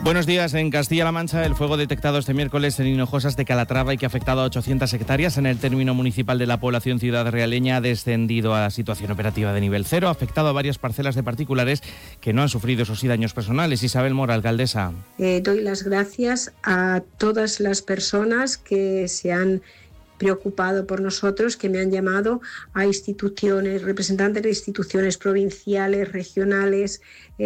Buenos días. En Castilla-La Mancha, el fuego detectado este miércoles en Hinojosas de Calatrava y que ha afectado a 800 hectáreas en el término municipal de la población ciudad realeña ha descendido a situación operativa de nivel 0, ha afectado a varias parcelas de particulares que no han sufrido, eso sí, daños personales. Isabel Mora, alcaldesa. Doy las gracias a todas las personas que se han preocupado por nosotros, que me han llamado, a instituciones, representantes de instituciones provinciales, regionales,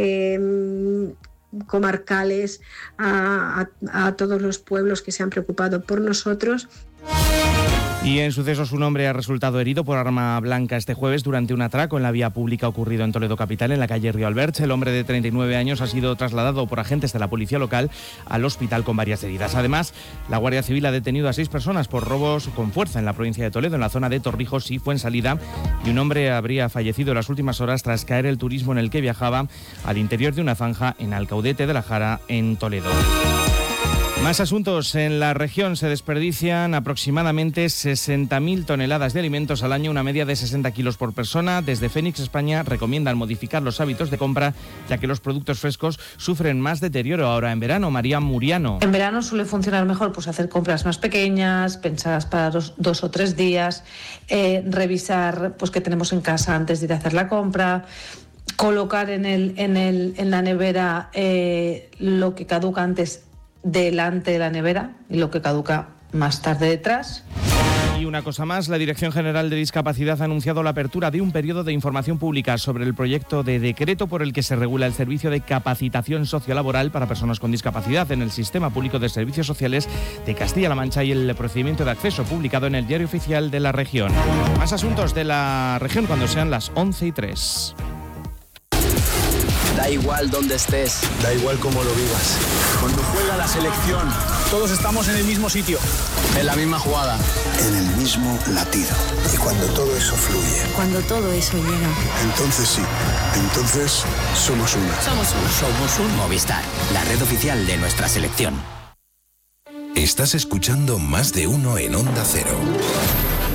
comarcales, a todos los pueblos que se han preocupado por nosotros. Y en sucesos, un hombre ha resultado herido por arma blanca este jueves durante un atraco en la vía pública ocurrido en Toledo capital, en la calle Río Alberche. El hombre de 39 años ha sido trasladado por agentes de la policía local al hospital con varias heridas. Además, la Guardia Civil ha detenido a 6 personas por robos con fuerza en la provincia de Toledo, en la zona de Torrijos y Fuensalida, y un hombre habría fallecido en las últimas horas tras caer el turismo en el que viajaba al interior de una zanja en Alcaudete de la Jara, en Toledo. Más asuntos. En la región se desperdician aproximadamente 60.000 toneladas de alimentos al año, una media de 60 kilos por persona. Desde Fénix España recomiendan modificar los hábitos de compra, ya que los productos frescos sufren más deterioro ahora en verano. María Muriano. En verano suele funcionar mejor pues hacer compras más pequeñas, pensadas para 2 o 3 días, revisar pues qué tenemos en casa antes de ir a hacer la compra, colocar en la nevera lo que caduca antes delante de la nevera y lo que caduca más tarde detrás. Y una cosa más, la Dirección General de Discapacidad ha anunciado la apertura de un periodo de información pública sobre el proyecto de decreto por el que se regula el servicio de capacitación sociolaboral para personas con discapacidad en el Sistema Público de Servicios Sociales de Castilla-La Mancha y el procedimiento de acceso publicado en el Diario Oficial de la región. Más asuntos de la región cuando sean las 11:03. Da igual dónde estés, da igual cómo lo vivas. Cuando juega la selección, todos estamos en el mismo sitio, en la misma jugada, en el mismo latido. Y cuando todo eso fluye, cuando todo eso llega, entonces sí, entonces somos uno. Somos un Movistar, la red oficial de nuestra selección. Estás escuchando Más de Uno en Onda Cero.